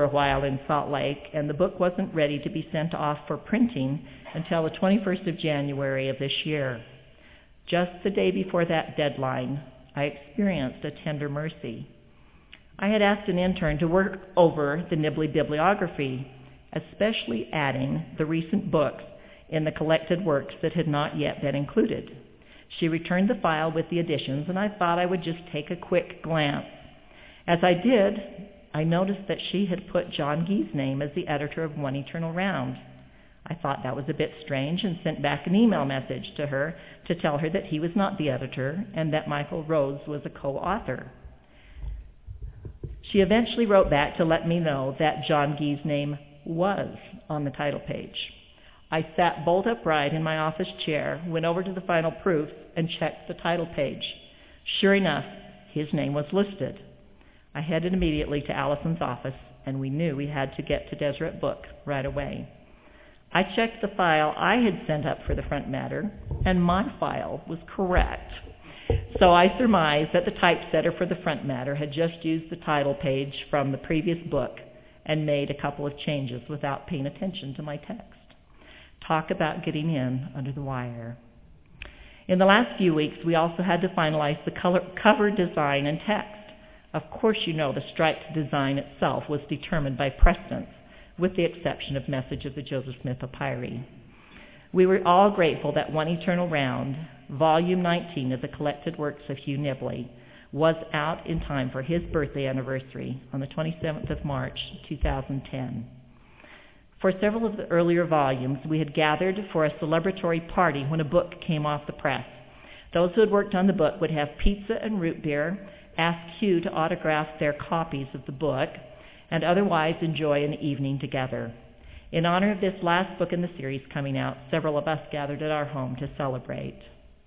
a while in Salt Lake, and the book wasn't ready to be sent off for printing until the 21st of January of this year. Just the day before that deadline, I experienced a tender mercy. I had asked an intern to work over the Nibley bibliography, especially adding the recent books in the collected works that had not yet been included. She returned the file with the additions, and I thought I would just take a quick glance. As I did, I noticed that she had put John Gee's name as the editor of One Eternal Round. I thought that was a bit strange and sent back an email message to her to tell her that he was not the editor and that Michael Rhodes was a co-author. She eventually wrote back to let me know that John Gee's name was on the title page. I sat bolt upright in my office chair, went over to the final proofs, and checked the title page. Sure enough, his name was listed. I headed immediately to Allison's office, and we knew we had to get to Deseret Book right away. I checked the file I had sent up for the front matter, and my file was correct. So I surmised that the typesetter for the front matter had just used the title page from the previous book and made a couple of changes without paying attention to my text. Talk about getting in under the wire. In the last few weeks, we also had to finalize the cover design and text. Of course, you know the striped design itself was determined by precedence, with the exception of Message of the Joseph Smith Papyri. We were all grateful that One Eternal Round, Volume 19 of the Collected Works of Hugh Nibley, was out in time for his birthday anniversary on the 27th of March, 2010. For several of the earlier volumes, we had gathered for a celebratory party when a book came off the press. Those who had worked on the book would have pizza and root beer, ask Hugh to autograph their copies of the book, and otherwise enjoy an evening together. In honor of this last book in the series coming out, several of us gathered at our home to celebrate.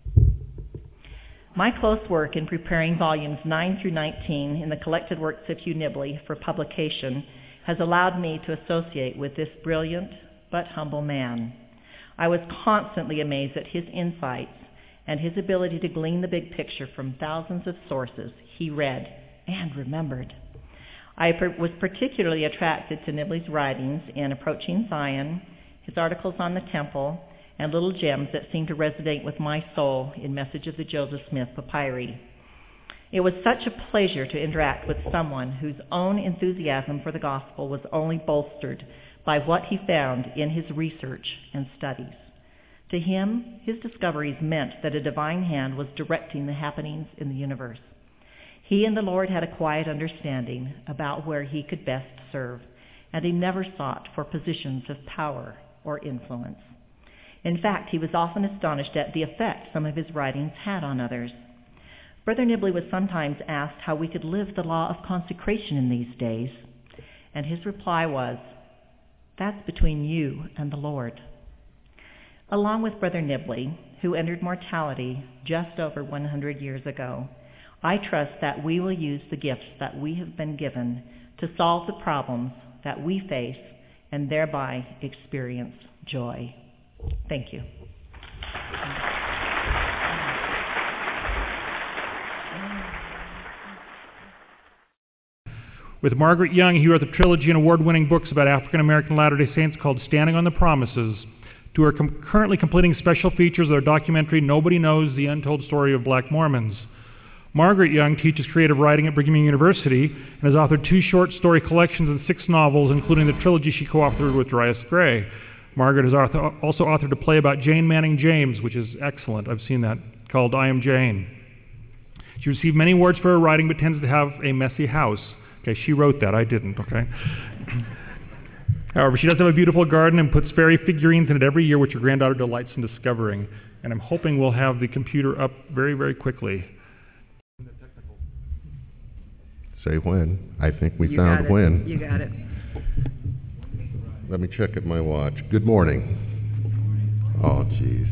My close work in preparing volumes 9 through 19 in the Collected Works of Hugh Nibley for publication has allowed me to associate with this brilliant but humble man. I was constantly amazed at his insights and his ability to glean the big picture from thousands of sources he read and remembered. I was particularly attracted to Nibley's writings in Approaching Zion, his articles on the temple, and little gems that seemed to resonate with my soul in Message of the Joseph Smith Papyri. It was such a pleasure to interact with someone whose own enthusiasm for the gospel was only bolstered by what he found in his research and studies. To him, his discoveries meant that a divine hand was directing the happenings in the universe. He and the Lord had a quiet understanding about where he could best serve, and he never sought for positions of power or influence. In fact, he was often astonished at the effect some of his writings had on others. Brother Nibley was sometimes asked how we could live the law of consecration in these days, and his reply was, "That's between you and the Lord." Along with Brother Nibley, who entered mortality just over 100 years ago, I trust that we will use the gifts that we have been given to solve the problems that we face and thereby experience joy. Thank you. With Margaret Young, he wrote the trilogy and award-winning books about African American Latter-day Saints called Standing on the Promises. To her currently completing special features of their documentary Nobody Knows: The Untold Story of Black Mormons. Margaret Young teaches creative writing at Brigham Young University and has authored 2 short story collections and 6 novels, including the trilogy she co-authored with Darius Gray. Margaret has also authored a play about Jane Manning James, which is excellent. I've seen that, called I Am Jane. She received many awards for her writing, but tends to have a messy house. Okay, she wrote that. I didn't, okay? However, she does have a beautiful garden and puts fairy figurines in it every year, which her granddaughter delights in discovering. And I'm hoping we'll have the computer up very, very quickly. Say when. I think we found when. You got it. Let me check at my watch. Good morning. Oh, geez.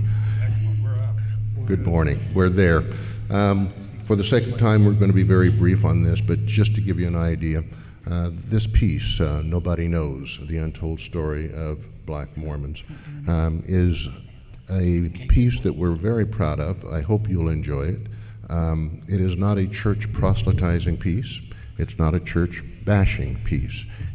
Good morning. We're there. For the sake of time, we're going to be very brief on this, but just to give you an idea, this piece, Nobody Knows: The Untold Story of Black Mormons, is a piece that we're very proud of. I hope you'll enjoy it. It is not a church proselytizing piece. It's not a church bashing piece.